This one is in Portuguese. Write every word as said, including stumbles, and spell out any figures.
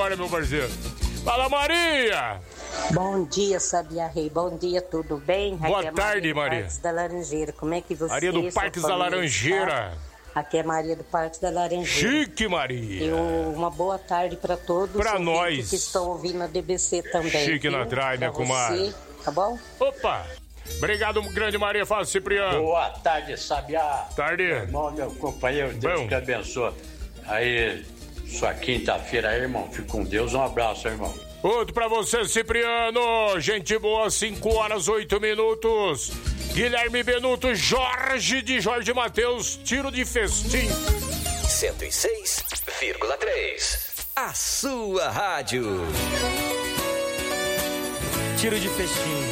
agora, meu parceiro. Fala, Maria! Bom dia, Sabiá Rei. Bom dia, tudo bem? Boa aqui é tarde, Maria. Parques da Laranjeira. Como é que você... Maria do Parques da Laranjeira. Está? Aqui é Maria do Parques da Laranjeira. Chique, Maria. Eu, uma boa tarde para todos. Pra nós. Que estão ouvindo a D B C também. Chique viu? na trás, minha pra comadre. você, tá bom? Opa! Obrigado, grande Maria. Fala, Cipriano. Boa tarde, Sabiá. Tarde. Meu irmão, meu companheiro, Deus Bom. te abençoe. Aí, sua quinta-feira aí, irmão. Fique com Deus. Um abraço, irmão. Outro pra você, Cipriano. Gente boa, cinco horas, oito minutos. Guilherme Benuto, Jorge de Jorge Mateus, tiro de festim. cento e seis vírgula três. A sua rádio. Tiro de festim.